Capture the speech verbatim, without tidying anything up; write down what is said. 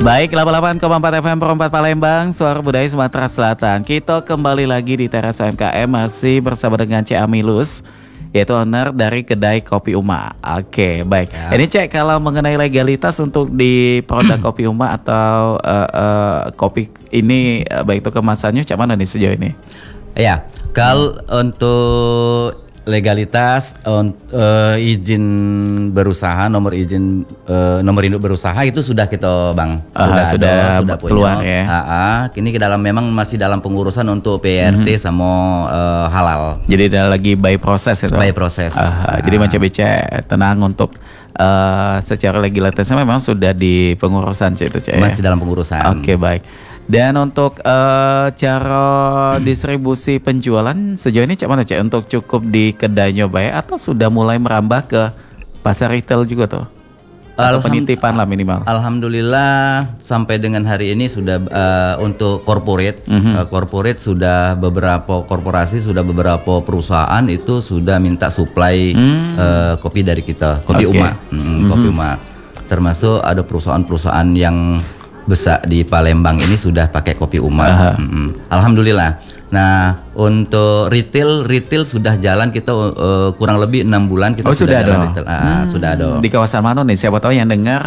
Baik, delapan puluh delapan koma empat F M Perempat Palembang, Suara Budaya Sumatera Selatan. Kita kembali lagi di teras U M K M masih bersama dengan Cek Amilus, yaitu owner dari kedai Kopi Uma. Oke, baik. Ya. Ini Cek, kalau mengenai legalitas untuk di produk Kopi Uma atau uh, uh, kopi ini, uh, baik itu kemasannya, cak mana nih sejauh ini? Ya, kalau untuk legalitas uh, uh, izin berusaha, nomor izin uh, nomor induk berusaha itu sudah kita bang Ah, sudah sudah ada, sudah punya. keluar ya. Ah, ah. Kini ke dalam memang masih dalam pengurusan untuk P R T Mhm. sama uh, halal. Jadi ada lagi by proses itu. By proses. Ah, Ah. Jadi macam bica tenang untuk uh, secara legalitasnya memang sudah di pengurusan Cek itu Cek. ya? Masih dalam pengurusan. Oke, baik. Dan untuk uh, cara distribusi penjualan sejauh ini cak mana Cek? Untuk cukup di kedainya baik atau sudah mulai merambah ke pasar retail juga tuh? Atau Alham- penitipan lah minimal. Alhamdulillah sampai dengan hari ini sudah uh, untuk corporate, Mhm. uh, corporate sudah beberapa korporasi, sudah beberapa perusahaan itu sudah minta supply Hmm. uh, kopi dari kita, kopi Oke. Uma, Mm, kopi Uma. Termasuk ada perusahaan-perusahaan yang besar di Palembang ini sudah pakai kopi Uma. Aha. Mm-mm. Alhamdulillah. Nah untuk retail, retail sudah jalan kita uh, kurang lebih enam bulan kita Oh, sudah jalan ada? retail. Ah, Hmm, sudah ada. Di kawasan mana nih? Siapa tahu yang dengar